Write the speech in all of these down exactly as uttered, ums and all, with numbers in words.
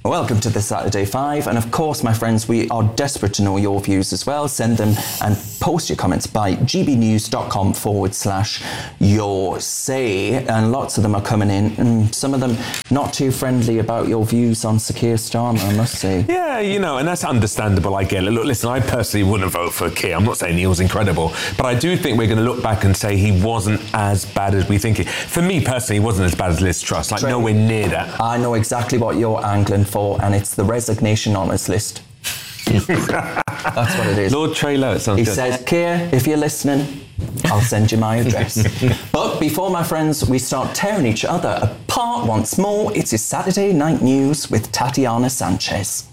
Welcome to the Saturday Five, and of course, my friends, we are desperate to know your views as well. Send them and post your comments by gbnews.com forward slash your say, and lots of them are coming in, and some of them not too friendly about your views on Sir Keir Starmer, I must say. Yeah, you know, and that's understandable, I get it. Look, listen, I personally wouldn't vote for Keir. I'm not saying he was incredible, but I do think we're going to look back and say he wasn't as bad as we think he. For me personally, he wasn't as bad as Liz Truss, like Trey, nowhere near that. I know exactly what you're angling for, and it's the resignation on his list. That's what it is. Lord Trey Lowe, it sounds he good. He said, Keir, if you're listening, I'll send you my address. But before, my friends, we start tearing each other apart once more, it is Saturday Night News with Tatiana Sanchez.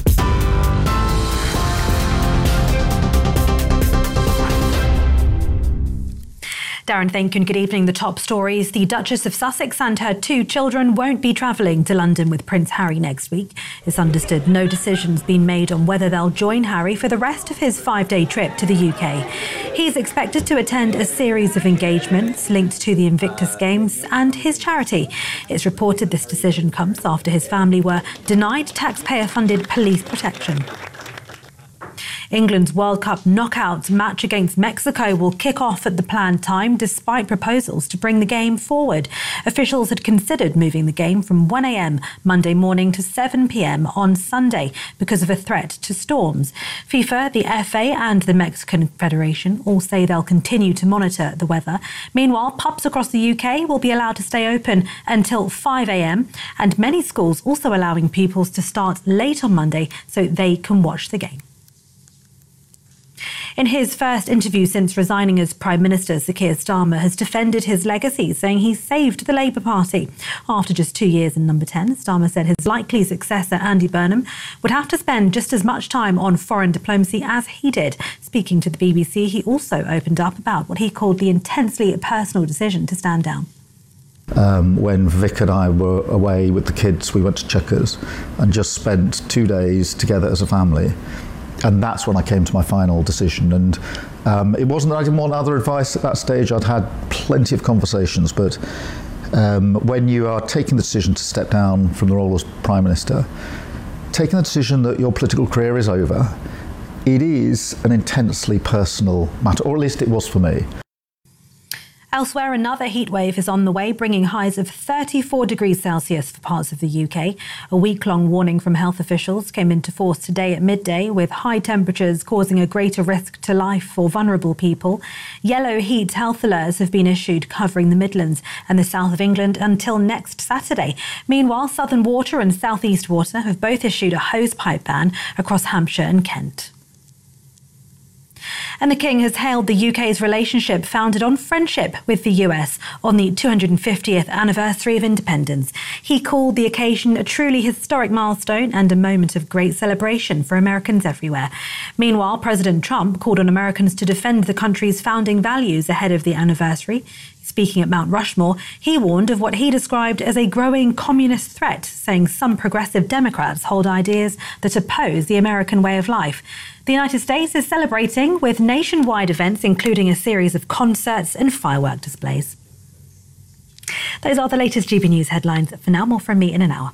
Darren, thank you and good evening. The top stories. The Duchess of Sussex and her two children won't be travelling to London with Prince Harry next week. It's understood no decision's been made on whether they'll join Harry for the rest of his five-day trip to the U K. He's expected to attend a series of engagements linked to the Invictus Games and his charity. It's reported this decision comes after his family were denied taxpayer-funded police protection. England's World Cup knockout match against Mexico will kick off at the planned time despite proposals to bring the game forward. Officials had considered moving the game from one a.m. Monday morning to seven p.m. on Sunday because of a threat to storms. FIFA, the F A and the Mexican Federation all say they'll continue to monitor the weather. Meanwhile, pubs across the U K will be allowed to stay open until five a.m. and many schools also allowing pupils to start late on Monday so they can watch the game. In his first interview since resigning as Prime Minister, Sir Keir Starmer has defended his legacy, saying he saved the Labour Party. After just two years in number ten, Starmer said his likely successor, Andy Burnham, would have to spend just as much time on foreign diplomacy as he did. Speaking to the B B C, he also opened up about what he called the intensely personal decision to stand down. Um, when Vic and I were away with the kids, we went to Chequers and just spent two days together as a family. And that's when I came to my final decision. And um, it wasn't that I didn't want other advice at that stage. I'd had plenty of conversations. But um, when you are taking the decision to step down from the role as Prime Minister, taking the decision that your political career is over, it is an intensely personal matter, or at least it was for me. Elsewhere, another heatwave is on the way, bringing highs of thirty-four degrees Celsius for parts of the U K. A week-long warning from health officials came into force today at midday, with high temperatures causing a greater risk to life for vulnerable people. Yellow heat health alerts have been issued covering the Midlands and the south of England until next Saturday. Meanwhile, Southern Water and South East Water have both issued a hosepipe ban across Hampshire and Kent. And the King has hailed the U K's relationship founded on friendship with the U S on the two hundred fiftieth anniversary of independence. He called the occasion a truly historic milestone and a moment of great celebration for Americans everywhere. Meanwhile, President Trump called on Americans to defend the country's founding values ahead of the anniversary. Speaking at Mount Rushmore, he warned of what he described as a growing communist threat, saying some progressive Democrats hold ideas that oppose the American way of life. The United States is celebrating with nationwide events, including a series of concerts and firework displays. Those are the latest G B News headlines. For now, more from me in an hour.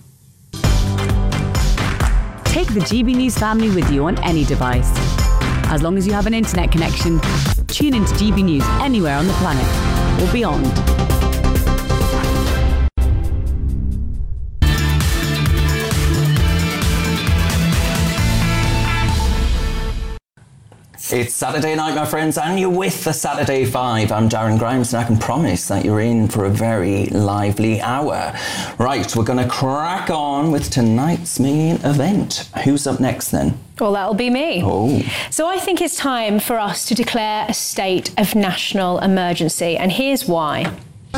Take the G B News family with you on any device. As long as you have an internet connection, tune into G B News anywhere on the planet or beyond. It's Saturday night, my friends, and you're with the Saturday Five. I'm Darren Grimes, and I can promise that you're in for a very lively hour. Right, we're going to crack on with tonight's main event. Who's up next, then? Well, that'll be me. Oh. So I think it's time for us to declare a state of national emergency, and here's why.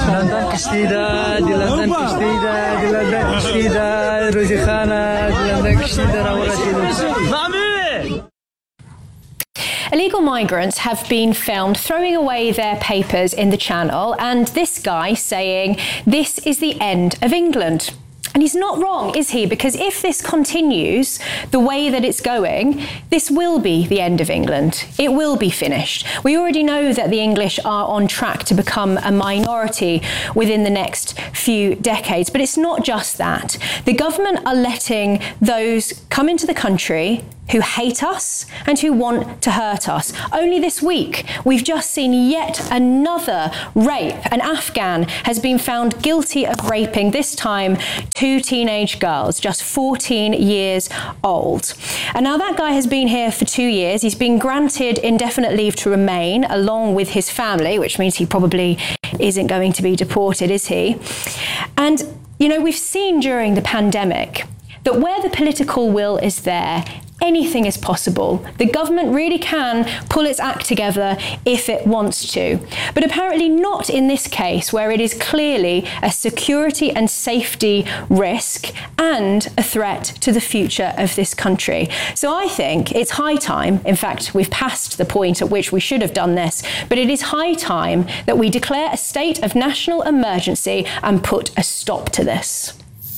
Illegal migrants have been filmed throwing away their papers in the Channel, and this guy saying, "This is the end of England." And he's not wrong, is he? Because if this continues the way that it's going, this will be the end of England. It will be finished. We already know that the English are on track to become a minority within the next few decades. But it's not just that. The government are letting those come into the country who hate us and who want to hurt us. Only this week, we've just seen yet another rape. An Afghan has been found guilty of raping, this time two teenage girls, just fourteen years old. And now that guy has been here for two years. He's been granted indefinite leave to remain along with his family, which means he probably isn't going to be deported, is he? And, you know, we've seen during the pandemic that where the political will is there, anything is possible. The government really can pull its act together if it wants to. But apparently not in this case, where it is clearly a security and safety risk and a threat to the future of this country. So I think it's high time, in fact, we've passed the point at which we should have done this, but it is high time that we declare a state of national emergency and put a stop to this.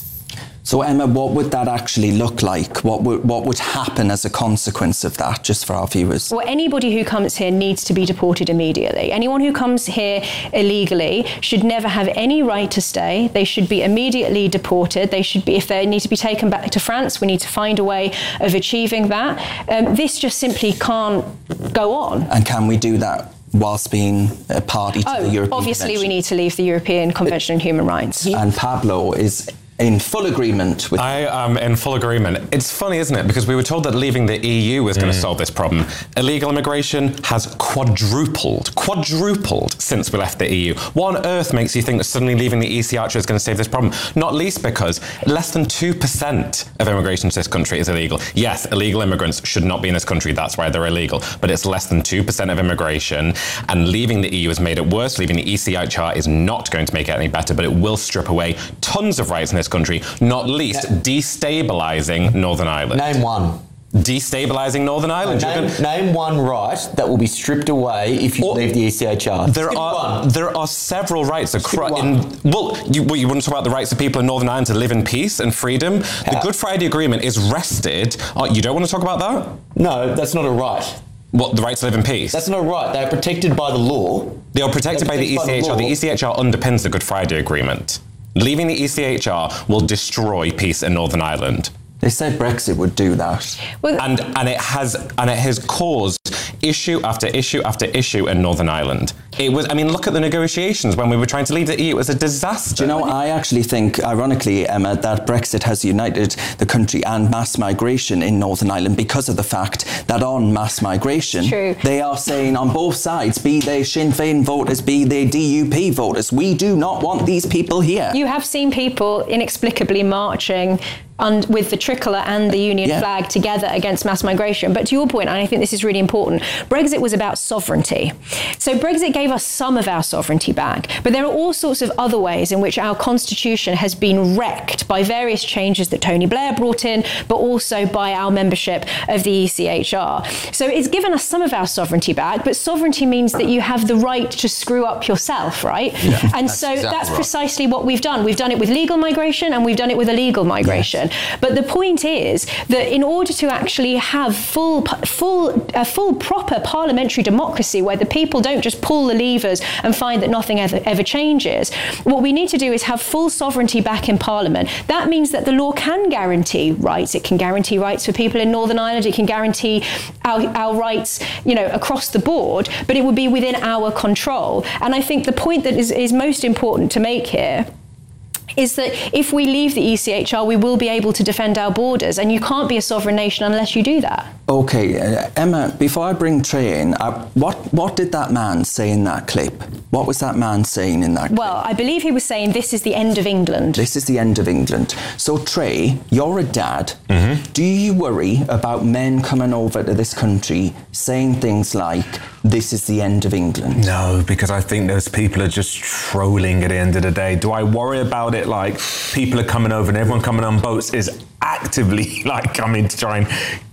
So Emma, what would that actually look like? What would what would happen as a consequence of that, just for our viewers? Well, anybody who comes here needs to be deported immediately. Anyone who comes here illegally should never have any right to stay. They should be immediately deported. They should be, if they need to be taken back to France, we need to find a way of achieving that. Um, this just simply can't go on. And can we do that whilst being a party to oh, the European obviously Convention? we need to leave the European Convention on Human Rights. And Pablo is in full agreement with... I am in full agreement. It's funny, isn't it? Because we were told that leaving the E U was mm. going to solve this problem. Illegal immigration has quadrupled, quadrupled since we left the E U. What on earth makes you think that suddenly leaving the E C H R is going to save this problem? Not least because less than two percent of immigration to this country is illegal. Yes, illegal immigrants should not be in this country. That's why they're illegal. But it's less than two percent of immigration. And leaving the E U has made it worse. Leaving the E C H R is not going to make it any better, but it will strip away tons of rights in this country, not least yeah. destabilising Northern Ireland. Name one. Destabilising Northern Ireland. No, name, name one right that will be stripped away if you or, leave the E C H R. There Skip are one. there are several rights across. In, well, you, well, you want to talk about the rights of people in Northern Ireland to live in peace and freedom? How? The Good Friday Agreement is rested. Oh, you don't want to talk about that? No, that's not a right. What, the right to live in peace? That's not right. They are protected by the law. They are protected, protected by the E C H R. By the, the E C H R underpins the Good Friday Agreement. Leaving the E C H R will destroy peace in Northern Ireland. They said Brexit would do that. Well, and and it has and it has caused issue after issue after issue in Northern Ireland. It was, I mean, look at the negotiations when we were trying to leave the E U. It was a disaster. Do you know, I actually think, ironically, Emma, that Brexit has united the country and mass migration in Northern Ireland because of the fact that on mass migration, True. they are saying on both sides, be they Sinn Féin voters, be they D U P voters, we do not want these people here. You have seen people inexplicably marching and with the tricolour and the Union yeah. flag together against mass migration. But to your point, and I think this is really important, Brexit was about sovereignty. So Brexit gave us some of our sovereignty back, but there are all sorts of other ways in which our constitution has been wrecked by various changes that Tony Blair brought in, but also by our membership of the E C H R. So it's given us some of our sovereignty back, but sovereignty means that you have the right to screw up yourself, right? Yeah, and that's so exactly that's right. precisely what we've done. We've done it with legal migration and we've done it with illegal migration. Yes. But the point is that in order to actually have full, full, a full proper parliamentary democracy where the people don't just pull the levers and find that nothing ever, ever changes, what we need to do is have full sovereignty back in Parliament. That means that the law can guarantee rights. It can guarantee rights for people in Northern Ireland. It can guarantee our, our rights, you know, across the board, but it would be within our control. And I think the point that is, is most important to make here is that if we leave the E C H R, we will be able to defend our borders, and you can't be a sovereign nation unless you do that. Okay, uh, Emma, before I bring Trey in, uh, what, what did that man say in that clip? What was that man saying in that clip? Well, I believe he was saying, this is the end of England. This is the end of England. So, Trey, you're a dad. Mm-hmm. Do you worry about men coming over to this country saying things like, this is the end of England? No, because I think those people are just trolling at the end of the day. Do I worry about it like people are coming over and everyone coming on boats is actively like coming to try and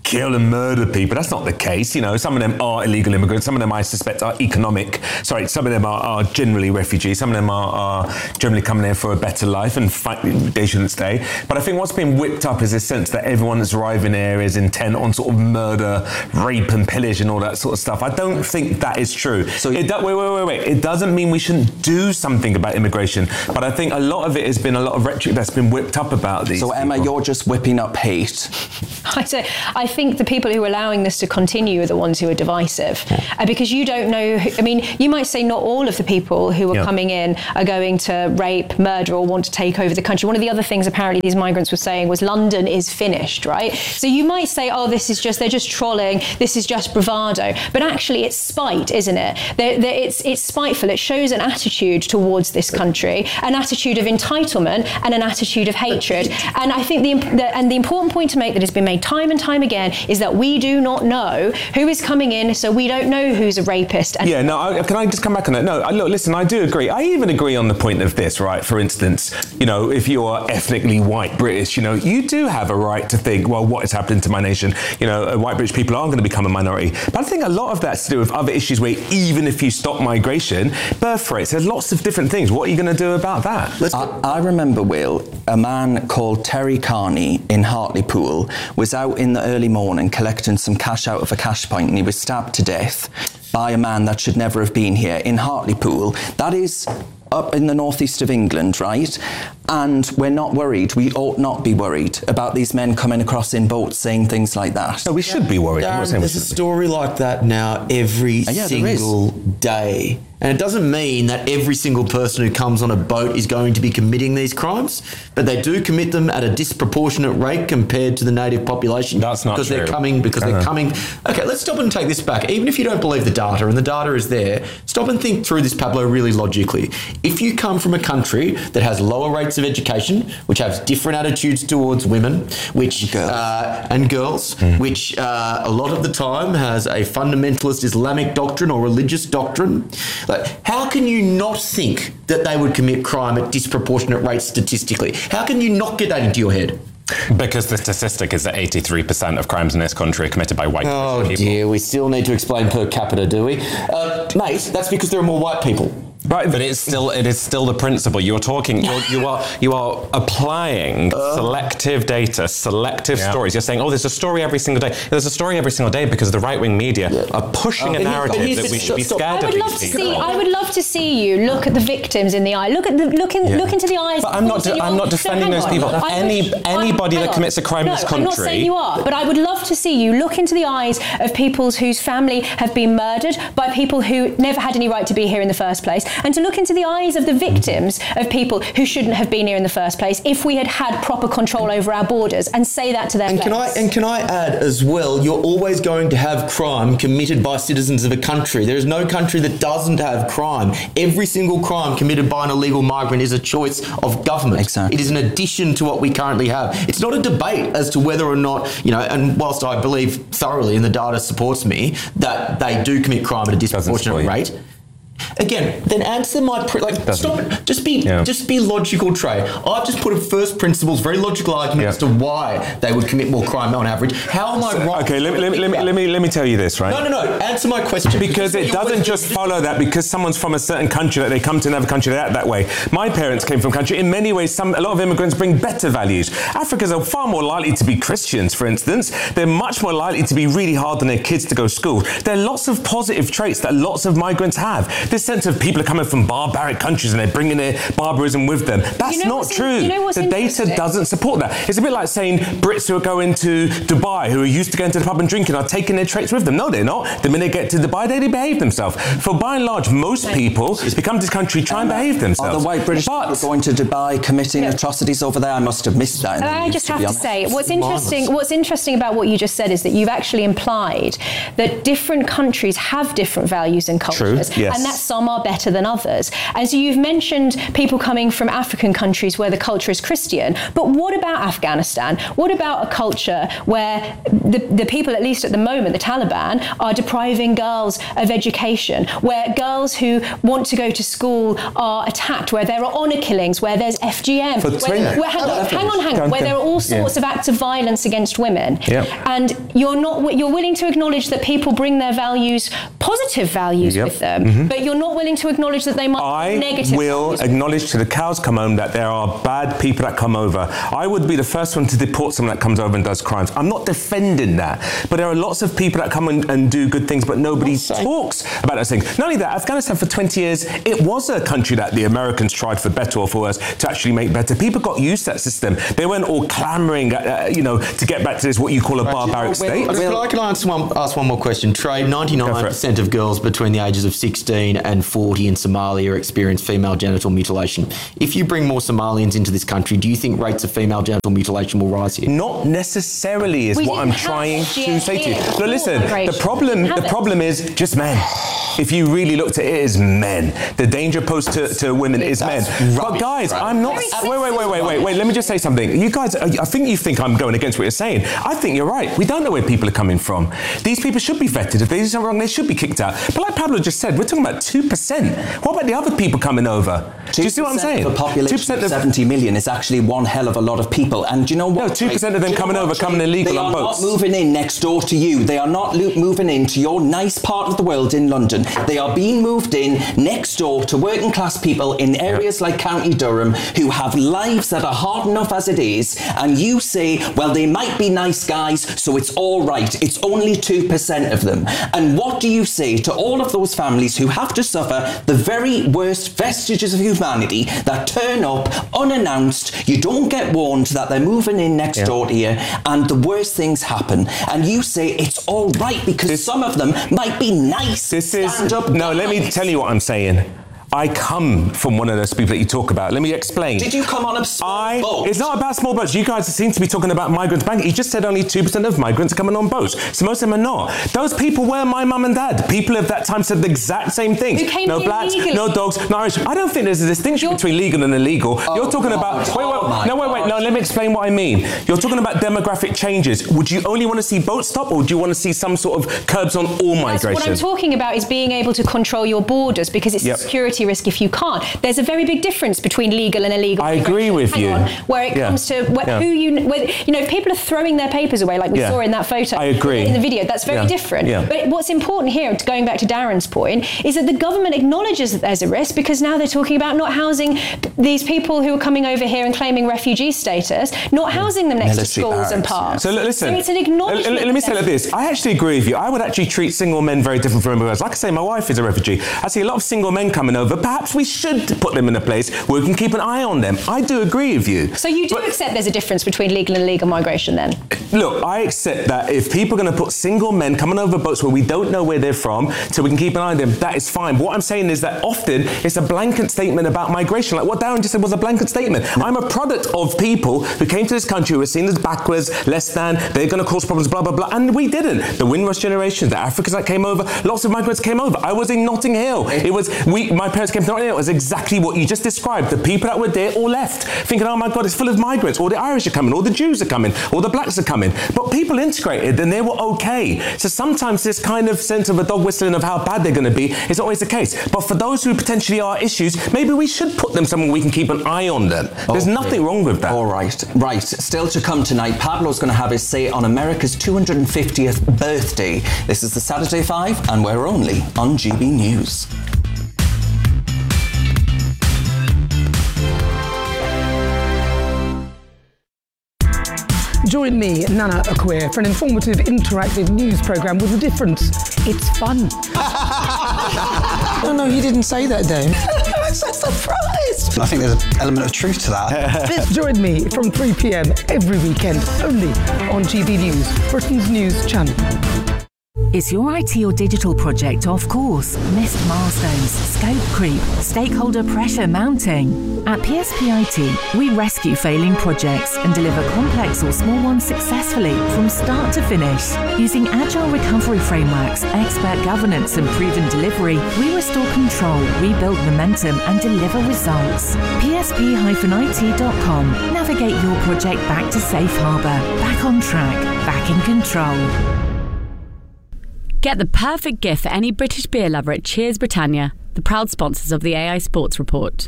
kill and murder people. That's not the case. You know, some of them are illegal immigrants. Some of them I suspect are economic. Sorry, some of them are, are generally refugees. Some of them are, are generally coming here for a better life and fight, they shouldn't stay. But I think what's been whipped up is this sense that everyone that's arriving here is intent on sort of murder, rape and pillage and all that sort of stuff. I don't think that is true. So it, wait, wait, wait, wait. It doesn't mean we shouldn't do something about immigration. But I think a lot of it has been a lot of rhetoric that's been whipped up about these So Emma, people. you're just whipping up hate. I say, I think the people who are allowing this to continue are the ones who are divisive. Uh, because you don't know, who, I mean, you might say not all of the people who are yeah. coming in are going to rape, murder, or want to take over the country. One of the other things apparently these migrants were saying was London is finished, right? So you might say, oh, this is just, they're just trolling, this is just bravado. But actually it's spite, isn't it? They're, they're, it's, it's spiteful. It shows an attitude towards this country, an attitude of entitlement and an attitude of hatred. And I think the, the and the important point to make that has been made time and time again is that we do not know who is coming in, so we don't know who's a rapist. And yeah, no, I, can I just come back on that? No, I, look, listen, I do agree. I even agree on the point of this, right? For instance, you know, if you are ethnically white British, you know, you do have a right to think, well, what is happening to my nation? You know, uh, white British people are going to become a minority. But I think a lot of that's to do with other issues where even if you stop migration, birth rates, there's lots of different things. What are you going to do about that? I, I remember, Will, a man called Terry Carney in Hartlepool was out in the early morning collecting some cash out of a cash point, and he was stabbed to death by a man that should never have been here in Hartlepool. That is up in the northeast of England, right? And we're not worried. We ought not be worried about these men coming across in boats saying things like that. No, we should be worried. I'm not Darren, saying we there's a shouldn't be. story like that now every Oh, yeah, there is. single day. And it doesn't mean that every single person who comes on a boat is going to be committing these crimes, but they do commit them at a disproportionate rate compared to the native population. That's not because true. they're coming because they're Uh-huh. coming. Okay, let's stop and take this back. Even if you don't believe the data, and the data is there, stop and think through this, Pablo, really logically. If you come from a country that has lower rates of education, which has different attitudes towards women, which Girls. Uh, and girls, mm. which uh, a lot of the time has a fundamentalist Islamic doctrine or religious doctrine. Like, how can you not think that they would commit crime at disproportionate rates statistically? How can you not get that into your head? Because the statistic is that eighty-three percent of crimes in this country are committed by white Oh people. dear, we still need to explain per capita, do we? Uh, mate, that's because there are more white people. Right, but it's still it is still the principle. You're talking. You're, you are you are applying uh, selective data, selective yeah. stories. You're saying, oh, there's a story every single day. There's a story every single day because the right wing media yeah. are pushing uh, a narrative but that we should be stop, scared I would of love these to people. see. I would love to see you look at the victims in the eye. Look at the look in Yeah. look into the eyes. But I'm not. of the De- I'm not fourteen-year-old. defending No, those hang people. on. I Any would- anybody I- that hang commits a crime in no, this country. I'm not saying you are, but I would love to see you look into the eyes of people whose family have been murdered by people who never had any right to be here in the first place, and to look into the eyes of the victims of people who shouldn't have been here in the first place if we had had proper control over our borders, and say that to their And can I face. and can I add as well? You're always going to have crime committed by citizens of a country. There is no country that doesn't have crime. Every single crime committed by an illegal migrant is a choice of government. Exactly. It is an addition to what we currently have. It's not a debate as to whether or not, you know. And whilst I believe thoroughly, and the data supports me, that they do commit crime at a disproportionate support rate. Again, then answer my pre- like. Doesn't. Stop it. Just be Yeah. just be logical, Trey. I've just put a first principles, very logical argument Yeah. as to why they would commit more crime on average. How am I wrong? Okay, let me, let me, let me, let me, let me tell you this, right? No, no, no. Answer my question. Because it doesn't just follow that because someone's from a certain country that they come to another country, they act that way. My parents came from a country. In many ways, some a lot of immigrants bring better values. Africans are far more likely to be Christians, for instance. They're much more likely to be really hard on their kids to go to school. There are lots of positive traits that lots of migrants have. This sense of people are coming from barbaric countries and they're bringing their barbarism with them. That's You know not what's in- true. you know what's the data interesting? doesn't support that. It's a bit like saying Brits who are going to Dubai, who are used to going to the pub and drinking, are taking their traits with them. No, they're not. The minute they get to Dubai, they behave themselves. For by and large, most people who come to this country try and behave Are themselves. the white British But- people going to Dubai committing Yeah. atrocities over there? I must have missed that. In the And I news, just to have be to honest. say, what's interesting, marvellous. what's interesting about what you just said is that you've actually implied that different countries have different values and cultures, yes. and that's some are better than others. And so you've mentioned people coming from African countries where the culture is Christian, but what about Afghanistan? What about a culture where the, the people, at least at the moment, the Taliban, are depriving girls of education, where girls who want to go to school are attacked, where there are honour killings, where there's F G M, where, where, hang, on, hang on, hang on, where there are all sorts yeah. of acts of violence against women. Yep. And you're not, you're willing to acknowledge that people bring their values, positive values yep. with them, mm-hmm. but you're not willing to acknowledge that they might I have negative will values. Acknowledge to the cows come home that there are bad people that come over. I would be the first one to deport someone that comes over and does crimes. I'm not defending that, but there are lots of people that come and, and do good things, but nobody talks about those things. Not only that, Afghanistan for twenty years, it was a country that the Americans tried for better or for worse to actually make better. People got used to that system. They weren't all clamouring, uh, you know, to get back to this, what you call a barbaric state. Well, I can ask one, ask one more question. Trey, ninety-nine percent of girls between the ages of sixteen and forty in Somalia experience female genital mutilation. If you bring more Somalians into this country, do you think rates of female genital mutilation will rise here? Not necessarily is we what I'm trying to say to you. No, listen, the problem, the problem is just men. If you really looked at it, it is men. The danger posed to, to women is men. Rubbish, but guys, right? I'm not... Wait, wait, wait, wait, wait, wait. Let me just say something. You guys, I think you think I'm going against what you're saying. I think you're right. We don't know where people are coming from. These people should be vetted. If they do something wrong, they should be kicked out. But like Pablo just said, we're talking about two percent. What about the other people coming over? Do you see what I'm saying? A population two percent of seventy million is actually one hell of a lot of people. And do you know what? No, two percent of them coming over, coming illegal on boats. They are not moving in next door to you. They are not lo- moving into your nice part of the world in London. They are being moved in next door to working class people in areas like County Durham who have lives that are hard enough as it is. And you say, well, they might be nice guys, so it's all right. It's only two percent of them. And what do you say to all of those families who have to suffer the very worst vestiges of humanity that turn up unannounced? You don't get warned that they're moving in next yeah. door to you, and the worst things happen. And you say it's all right because this, some of them might be nice. This is up no. Guys. Let me tell you what I'm saying. I come from one of those people that you talk about. Let me explain. Did you come on a small I, boat? It's not about small boats. You guys seem to be talking about migrants banking. You just said only two percent of migrants are coming on boats. So most of them are not. Those people were my mum and dad. People of that time said the exact same things. Who came no blacks, illegally. no dogs, no Irish. I don't think there's a distinction You're, between legal and illegal. Oh, You're talking God. about... Wait, wait, oh no, wait, wait. No, let me explain what I mean. You're talking about demographic changes. Would you only want to see boats stop, or do you want to see some sort of curbs on all migration? What I'm talking about is being able to control your borders, because it's yep. a security risk if you can't. There's a very big difference between legal and illegal. I agree with Hang you. On, where it yeah. comes to where, yeah. who you, where, you know, if people are throwing their papers away, like we yeah. saw in that photo, I agree. in the video, that's very yeah. different. Yeah. But what's important here, going back to Darren's point, is that the government acknowledges that there's a risk, because now they're talking about not housing these people who are coming over here and claiming refugee status, not housing them next Military to schools barracks, and parks. So listen, so it's an acknowledgement. Let, let me say it like this. I actually agree with you. I would actually treat single men very different from everyone else. Like I say, my wife is a refugee. I see a lot of single men coming over. Perhaps we should put them in a place where we can keep an eye on them. I do agree with you. So you do but, accept there's a difference between legal and illegal migration then? Look, I accept that if people are going to put single men coming over boats where we don't know where they're from, so we can keep an eye on them, that is fine. But what I'm saying is that often it's a blanket statement about migration. Like what Darren just said was a blanket statement. I'm a product of people who came to this country who were seen as backwards, less than, they're going to cause problems, blah, blah, blah. And we didn't. The Windrush generation, the Africans that came over, lots of migrants came over. I was in Notting Hill. It was, we, my parents came to Notting Hill. It was exactly what you just described. The people that were there all left, thinking, oh my God, it's full of migrants. All the Irish are coming, all the Jews are coming, all the blacks are coming. But people integrated and they were okay. So sometimes this kind of sense of a dog whistling of how bad they're going to be is not always the case. But for those who potentially are issues, maybe we should put them somewhere we can keep an eye on them. There's okay. nothing wrong with that. All right, right. Still to come tonight, Pablo's going to have his say on America's two hundred fiftieth birthday. This is the Saturday Five, and we're only on G B News. Join me, Nana Akua, for an informative, interactive news programme with a difference. It's fun. No, no, you didn't say that, Dave. I'm so surprised. I think there's an element of truth to that. Join me from three p m every weekend, only on G B News, Britain's news channel. Is your I T or digital project off course? Missed milestones, scope creep, stakeholder pressure mounting? At P S P I T, we rescue failing projects and deliver complex or small ones successfully from start to finish. Using agile recovery frameworks, expert governance and proven delivery, we restore control, rebuild momentum and deliver results. P S P I T dot com. Navigate your project back to safe harbour, back on track, back in control. Get the perfect gift for any British beer lover at Cheers Britannia, the proud sponsors of the A I Sports Report.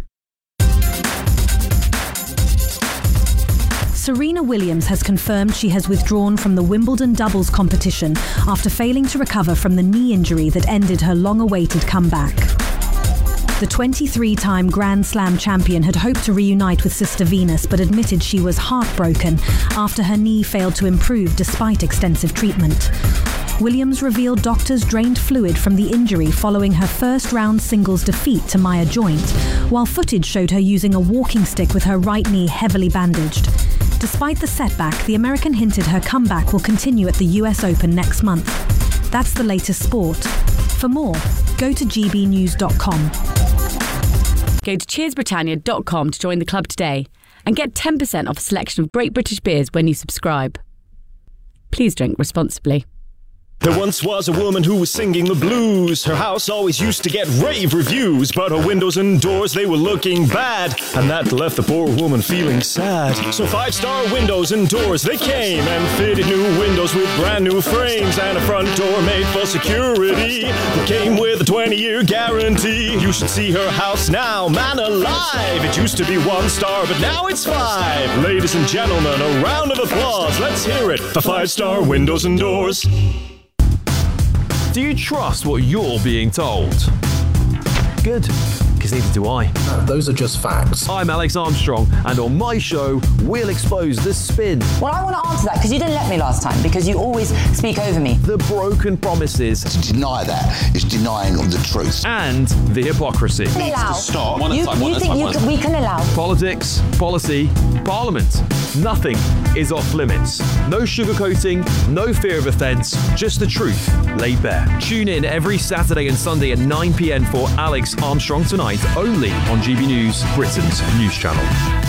Serena Williams has confirmed she has withdrawn from the Wimbledon doubles competition after failing to recover from the knee injury that ended her long-awaited comeback. The twenty-three-time Grand Slam champion had hoped to reunite with sister Venus, but admitted she was heartbroken after her knee failed to improve despite extensive treatment. Williams revealed doctors drained fluid from the injury following her first-round singles defeat to Maya Joint, while footage showed her using a walking stick with her right knee heavily bandaged. Despite the setback, the American hinted her comeback will continue at the U S Open next month. That's the latest sport. For more, go to g b news dot com. Go to cheers britannia dot com to join the club today and get ten percent off a selection of great British beers when you subscribe. Please drink responsibly. There once was a woman who was singing the blues. Her house always used to get rave reviews, but her windows and doors, they were looking bad, and that left the poor woman feeling sad. So five-star windows and doors, they came and fitted new windows with brand new frames and a front door made for security that came with a twenty-year guarantee. You should see her house now, man alive. It used to be one star, but now it's five. Ladies and gentlemen, a round of applause. Let's hear it for five-star windows and doors. Do you trust what you're being told? Good, because neither do I. No, those are just facts. I'm Alex Armstrong, and on my show, we'll expose the spin. Well, I want to answer that, because you didn't let me last time, because you always speak over me. The broken promises. To deny that is denying the truth. And the hypocrisy. Allow. Stop. One you, time, you think you can, we can allow? Politics, policy, parliament. Nothing is off limits. No sugarcoating, no fear of offence, just the truth laid bare. Tune in every Saturday and Sunday at nine p.m. for Alex Armstrong Tonight, only on G B News, Britain's news channel.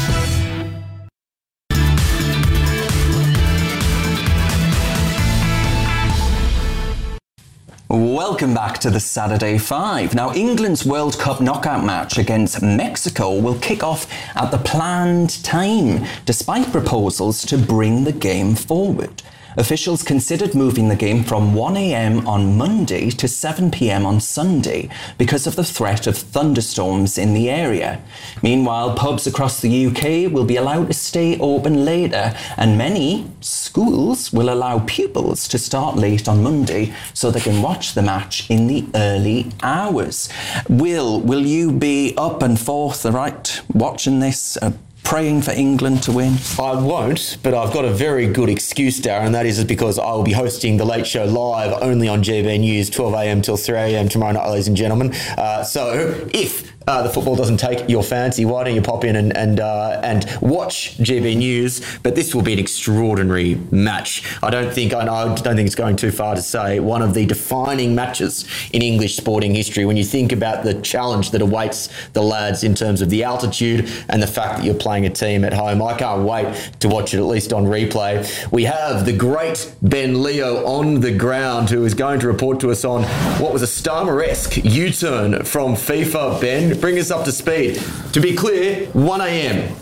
Welcome back to the Saturday Five. Now, England's World Cup knockout match against Mexico will kick off at the planned time, despite proposals to bring the game forward. Officials considered moving the game from one a.m. on Monday to seven p.m. on Sunday because of the threat of thunderstorms in the area. Meanwhile, pubs across the U K will be allowed to stay open later, and many schools will allow pupils to start late on Monday so they can watch the match in the early hours. Will, will you be up and forth, right, watching this? Uh, praying for England to win? I won't, but I've got a very good excuse, Darren, and that is because I will be hosting The Late Show live only on G B News, twelve a.m. till three a.m. tomorrow night, ladies and gentlemen. Uh, so if uh, the football doesn't take your fancy, why don't you pop in and and, uh, and watch G B News? But this will be an extraordinary match. I don't think I, I don't think it's going too far to say one of the defining matches in English sporting history. When you think about the challenge that awaits the lads in terms of the altitude and the fact that you're playing a team at home, I can't wait to watch it, at least on replay. We have the great Ben Leo on the ground, who is going to report to us on what was a Starmer-esque U-turn from FIFA. Ben, bring us up to speed. To be clear, one a.m.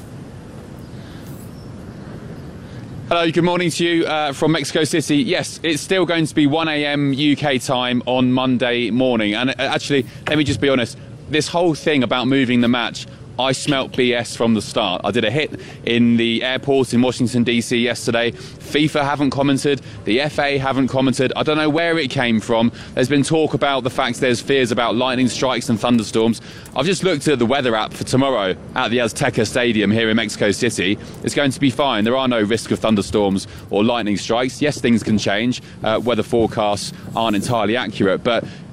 Hello, good morning to you uh, from Mexico City. Yes, it's still going to be one a.m. U K time on Monday morning. And uh, actually, let me just be honest, this whole thing about moving the match, I smelt B S from the start. I did a hit in the airport in Washington, D C yesterday. FIFA haven't commented. The F A haven't commented. I don't know where it came from. There's been talk about the fact there's fears about lightning strikes and thunderstorms. I've just looked at the weather app for tomorrow at the Azteca Stadium here in Mexico City. It's going to be fine. There are no risk of thunderstorms or lightning strikes. Yes, things can change. Uh, weather forecasts aren't entirely accurate, but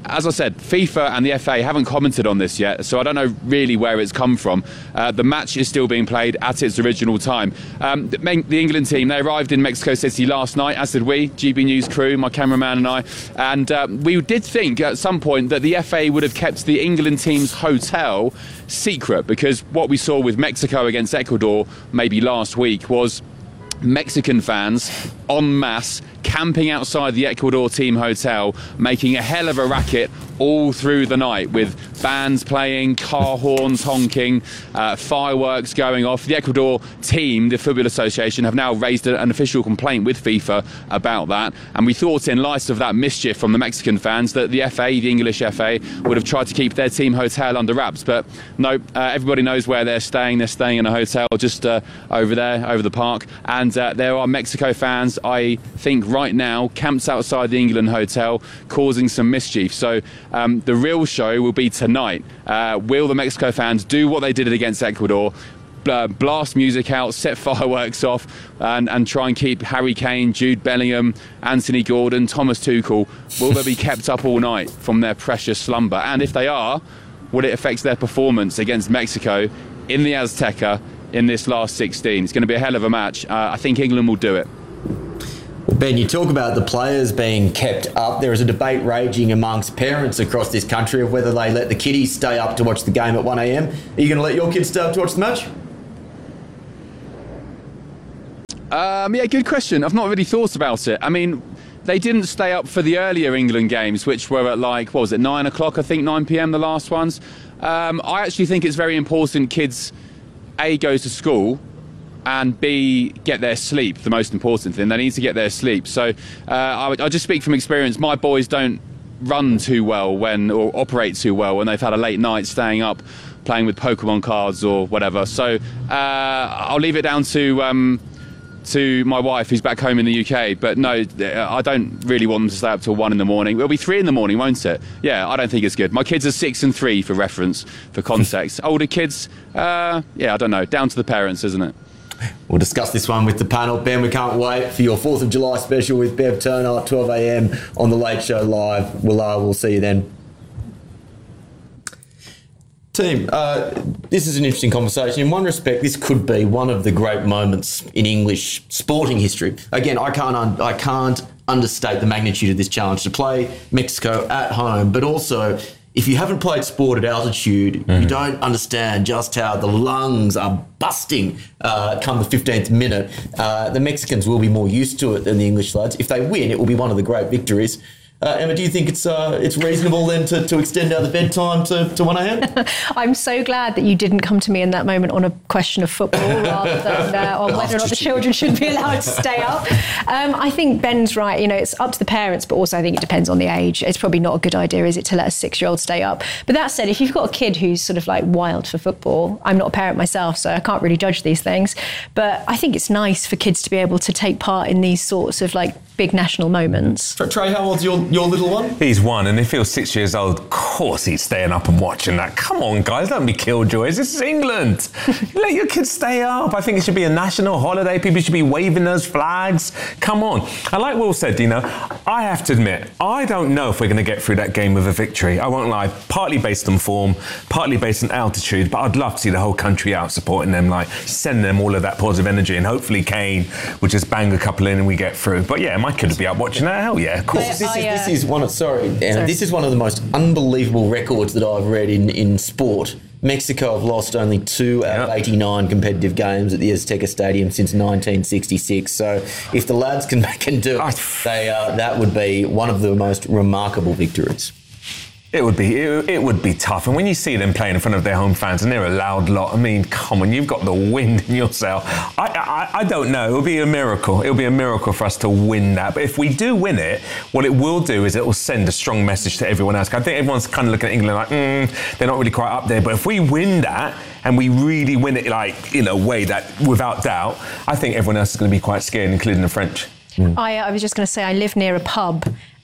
as I said, FIFA and the F A haven't commented on this yet, so I don't know really where it's come from. Uh, the match is still being played at its original time. Um, the, the England team, they arrived in Mexico City last night, as did we, G B News crew, my cameraman and I, and uh, we did think at some point that the F A would have kept the England team's hotel secret, because what we saw with Mexico against Ecuador maybe last week was Mexican fans en masse camping outside the Ecuador team hotel, making a hell of a racket all through the night, with bands playing, car horns honking, uh, fireworks going off. The Ecuador team, the Football Association, have now raised an official complaint with FIFA about that, and we thought in light of that mischief from the Mexican fans that the F A, the English F A, would have tried to keep their team hotel under wraps, but no, uh, everybody knows where they're staying. They're staying in a hotel just uh, over there, over the park, and uh, there are Mexico fans, I think right now, camped outside the England hotel, causing some mischief. So um, the real show will be tonight. Uh, will the Mexico fans do what they did against Ecuador, uh, blast music out, set fireworks off, and, and try and keep Harry Kane, Jude Bellingham, Anthony Gordon, Thomas Tuchel? Will they be kept up all night from their precious slumber? And if they are, will it affect their performance against Mexico in the Azteca in this last sixteen? It's going to be a hell of a match. Uh, I think England will do it. Well, Ben, you talk about the players being kept up. There is a debate raging amongst parents across this country of whether they let the kiddies stay up to watch the game at one a.m. Are you going to let your kids stay up to watch the match? Um, yeah, good question. I've not really thought about it. I mean, they didn't stay up for the earlier England games, which were at like, what was it, nine o'clock, I think, nine p.m, the last ones. Um, I actually think it's very important kids, A, go to school, and B, get their sleep, the most important thing. They need to get their sleep. So uh, I, I just speak from experience. My boys don't run too well when, or operate too well when they've had a late night staying up playing with Pokemon cards or whatever. So uh, I'll leave it down to um, to my wife, who's back home in the U K. But no, I don't really want them to stay up till one in the morning. It'll be three in the morning, won't it? Yeah, I don't think it's good. My kids are six and three for reference, for context. Older kids, uh, yeah, I don't know. Down to the parents, isn't it? We'll discuss this one with the panel. Ben, we can't wait for your fourth of July special with Bev Turner at twelve a.m. on The Late Show Live. We'll, uh, we'll see you then. Team, uh, this is an interesting conversation. In one respect, this could be one of the great moments in English sporting history. Again, I can't un- I can't understate the magnitude of this challenge to play Mexico at home, but also, if you haven't played sport at altitude, mm-hmm. you don't understand just how the lungs are busting uh, come the fifteenth minute. Uh, the Mexicans will be more used to it than the English lads. If they win, it will be one of the great victories. Uh, Emma, do you think it's uh, it's reasonable then to, to extend out the bedtime to, to one a.m? I'm so glad that you didn't come to me in that moment on a question of football rather than uh, on whether or not the children should be allowed to stay up. Um, I think Ben's right. You know, it's up to the parents, but also I think it depends on the age. It's probably not a good idea, is it, to let a six-year-old stay up? But that said, if you've got a kid who's sort of like wild for football, I'm not a parent myself, so I can't really judge these things. But I think it's nice for kids to be able to take part in these sorts of like big national moments. Trey, how old's your, your little one? He's one, and if he was six years old, of course he's staying up and watching that. Come on, guys, don't be killjoys. This is England. Let your kids stay up. I think it should be a national holiday. People should be waving those flags. Come on. And like Will said, you know, I have to admit, I don't know if we're going to get through that game with a victory. I won't lie. Partly based on form, partly based on altitude, but I'd love to see the whole country out supporting them, like send them all of that positive energy, and hopefully Kane will just bang a couple in and we get through. But yeah, my kids will be up watching that. Hell yeah, of course. This, this, is, this is one of, sorry, Anna, this is one of the most unbelievable records that I've read in, in sport. Mexico have lost only two out of eighty-nine competitive games at the Azteca Stadium since nineteen sixty-six. So if the lads can, can do it, they, uh, that would be one of the most remarkable victories. It would be it, it would be tough, and when you see them playing in front of their home fans and they're a loud lot, I mean, come on, you've got the wind in your sail. I, I I don't know. It'll be a miracle. It'll be a miracle for us to win that. But if we do win it, what it will do is it will send a strong message to everyone else. I think everyone's kind of looking at England like, mm, they're not really quite up there. But if we win that and we really win it, like in a way that, without doubt, I think everyone else is going to be quite scared, including the French. Mm. I, I was just going to say, I live near a pub.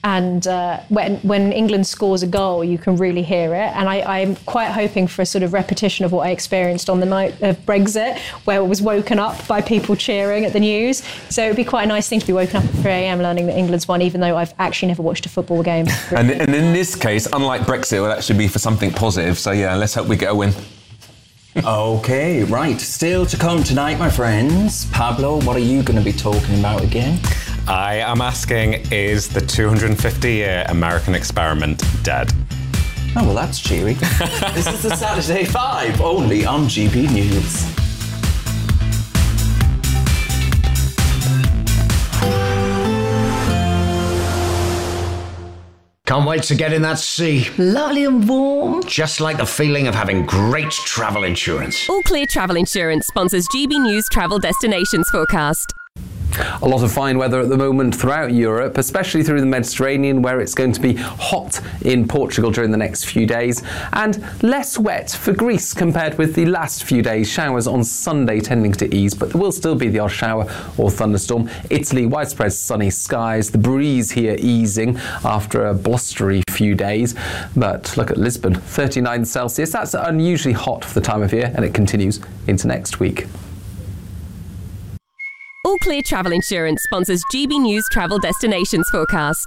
And uh, when when England scores a goal, you can really hear it. And I, I'm quite hoping for a sort of repetition of what I experienced on the night of Brexit, where I was woken up by people cheering at the news. So it would be quite a nice thing to be woken up at three a.m. learning that England's won, even though I've actually never watched a football game. and, and in this case, unlike Brexit, it will actually be for something positive. So yeah, let's hope we get a win. Okay, right. Still to come tonight, my friends. Pablo, what are you going to be talking about again? I am asking, is the two hundred fifty year American experiment dead? Oh, well, that's cheery. This is the Saturday Five, only on G B News. Can't wait to get in that sea. Lovely and warm. Just like the feeling of having great travel insurance. All Clear Travel Insurance sponsors G B News Travel Destinations Forecast. A lot of fine weather at the moment throughout Europe, especially through the Mediterranean, where it's going to be hot in Portugal during the next few days, and less wet for Greece compared with the last few days. Showers on Sunday tending to ease, but there will still be the odd shower or thunderstorm. Italy, widespread sunny skies, the breeze here easing after a blustery few days. But look at Lisbon, thirty-nine Celsius. That's unusually hot for the time of year, and it continues into next week. All Clear Travel Insurance sponsors G B News Travel Destinations Forecast.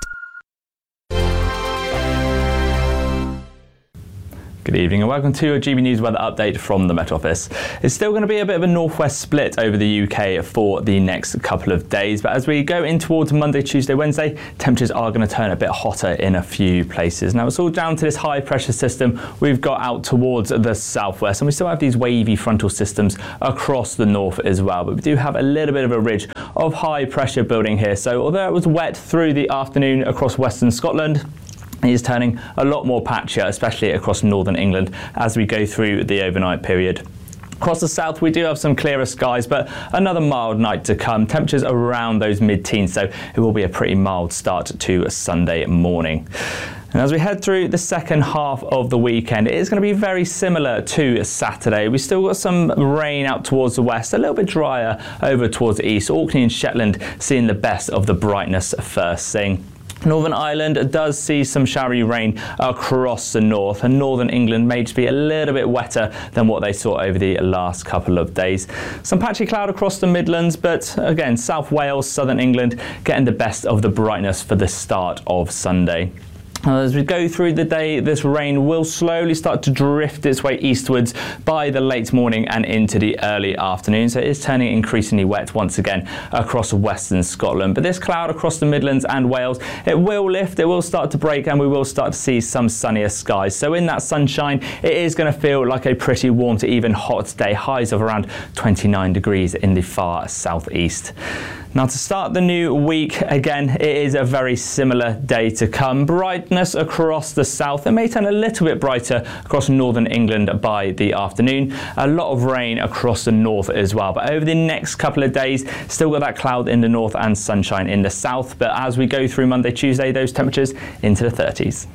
Good evening and welcome to a G B News weather update from the Met Office. It's still going to be a bit of a northwest split over the U K for the next couple of days, but as we go in towards Monday, Tuesday, Wednesday, temperatures are going to turn a bit hotter in a few places. Now it's all down to this high pressure system we've got out towards the southwest, and we still have these wavy frontal systems across the north as well, but we do have a little bit of a ridge of high pressure building here. So although it was wet through the afternoon across western Scotland, it is turning a lot more patchier, especially across northern England as we go through the overnight period. Across the south, we do have some clearer skies, but another mild night to come. Temperatures around those mid-teens, so it will be a pretty mild start to a Sunday morning. And as we head through the second half of the weekend, it is going to be very similar to Saturday. We've still got some rain out towards the west, a little bit drier over towards the east. Orkney and Shetland seeing the best of the brightness first thing. Northern Ireland does see some showery rain across the north, and northern England may just be a little bit wetter than what they saw over the last couple of days. Some patchy cloud across the Midlands, but again, South Wales, southern England getting the best of the brightness for the start of Sunday. As we go through the day, this rain will slowly start to drift its way eastwards by the late morning and into the early afternoon. So it is turning increasingly wet once again across western Scotland. But this cloud across the Midlands and Wales, it will lift, it will start to break, and we will start to see some sunnier skies. So in that sunshine, it is going to feel like a pretty warm to even hot day. Highs of around twenty-nine degrees in the far southeast. Now to start the new week, again, it is a very similar day to come. Brightness across the south. It may turn a little bit brighter across northern England by the afternoon. A lot of rain across the north as well. But over the next couple of days, still got that cloud in the north and sunshine in the south. But as we go through Monday, Tuesday, those temperatures into the thirties.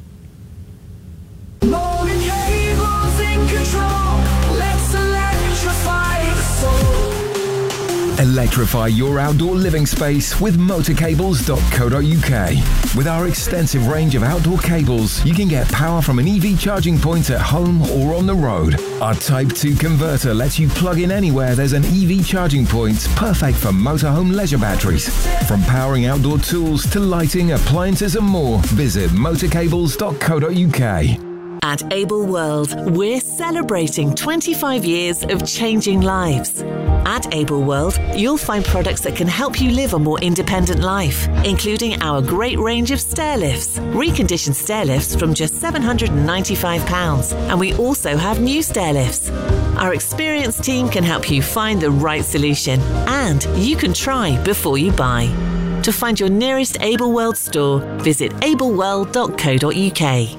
Electrify your outdoor living space with motor cables dot co dot U K. With our extensive range of outdoor cables, you can get power from an E V charging point at home or on the road. Our Type two converter lets you plug in anywhere there's an E V charging point, perfect for motorhome leisure batteries. From powering outdoor tools to lighting, appliances and more, visit motor cables dot co dot U K. At Able World, we're celebrating twenty-five years of changing lives. At Able World, you'll find products that can help you live a more independent life, including our great range of stair lifts, reconditioned stair lifts from just seven hundred ninety-five pounds, and we also have new stair lifts. Our experienced team can help you find the right solution, and you can try before you buy. To find your nearest Able World store, visit able world dot co dot U K.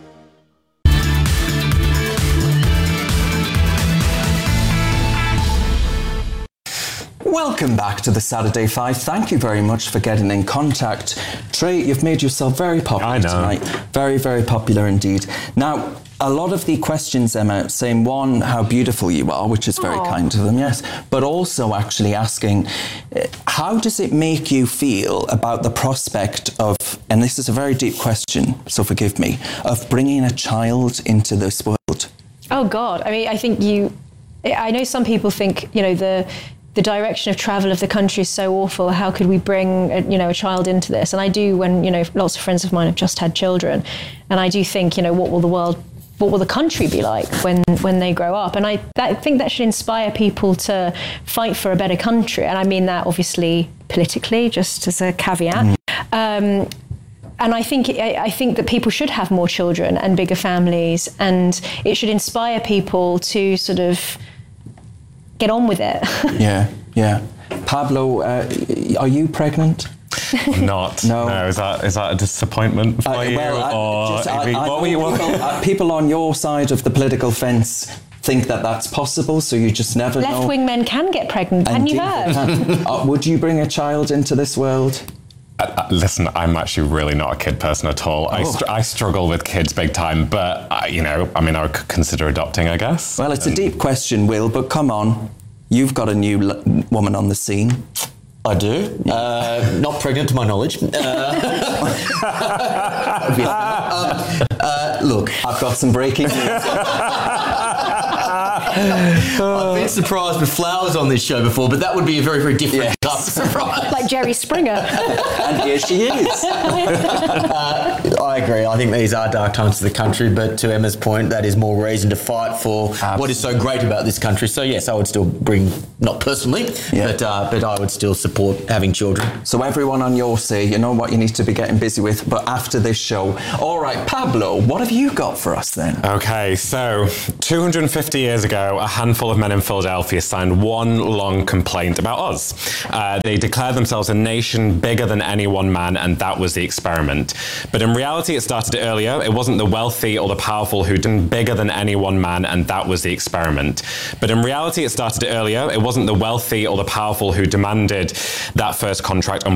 Welcome back to the Saturday Five. Thank you very much for getting in contact. Trey, you've made yourself very popular tonight. Very, very popular indeed. Now, a lot of the questions, Emma, saying, one, how beautiful you are, which is very Aww. kind of them, yes, but also actually asking, uh, how does it make you feel about the prospect of, and this is a very deep question, so forgive me, of bringing a child into this world? Oh, God. I mean, I think you... I know some people think, you know, the... the direction of travel of the country is so awful. How could we bring, a, you know, a child into this? And I do, when, you know, lots of friends of mine have just had children, and I do think, you know, what will the world, what will the country be like when, when they grow up? And I, that, I think that should inspire people to fight for a better country. And I mean that obviously politically, just as a caveat. Mm. Um, And I think I, I think that people should have more children and bigger families, and it should inspire people to sort of get on with it. yeah, yeah. Pablo, uh, are you pregnant? I'm not. No. No. Is that is that a disappointment for Uh, you? well, I- or just- I- Evie, I what were you? know What? people, uh, people on your side of the political fence think that that's possible, so you just never know. Left-wing men can get pregnant. Hadn't you Indeed heard? they can. uh, would you bring a child into this world? Uh, uh, listen, I'm actually really not a kid person at all. I, Oh. str- I struggle with kids big time, but uh, you know, I mean, I would c- consider adopting, I guess. Well, it's a deep question, Will, but come on. You've got a new l- woman on the scene. I do. Uh, not pregnant to my knowledge. Uh, um, uh, look, I've got some breaking news. I've been surprised with flowers on this show before, but that would be a very, very different Yes. type of surprise. Like Jerry Springer. And here she is. uh, I agree. I think these are dark times for the country, but to Emma's point, that is more reason to fight for Absolutely. what is so great about this country. So yes, I would still bring, not personally, Yeah. but uh, but I would still support having children. So everyone on your say, you know what you need to be getting busy with, but after this show. All right, Pablo, what have you got for us then? Okay, so two hundred fifty years ago, a handful of men in Philadelphia signed one long complaint about us. Uh, they declared themselves a nation bigger than any one man, and that was the experiment. But in reality, it started earlier. It wasn't the wealthy or the powerful who did bigger than any one man, and that was the experiment. But in reality, it started earlier. It wasn't the wealthy or the powerful who demanded that first contract on